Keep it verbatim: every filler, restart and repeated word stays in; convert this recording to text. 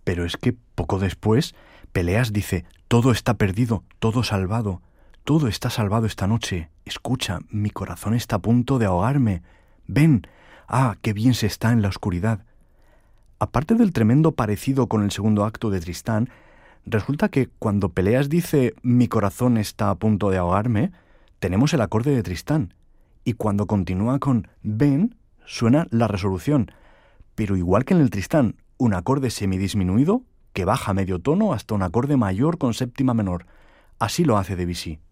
Pero es que poco después, Peleas dice: todo está perdido, todo salvado, todo está salvado esta noche. Escucha, mi corazón está a punto de ahogarme. Ven, ah, qué bien se está en la oscuridad. Aparte del tremendo parecido con el segundo acto de Tristán, resulta que cuando Peleas dice mi corazón está a punto de ahogarme, tenemos el acorde de Tristán. Y cuando continúa con ven, suena la resolución. Pero igual que en el Tristán, un acorde semidisminuido que baja medio tono hasta un acorde mayor con séptima menor. Así lo hace Debussy.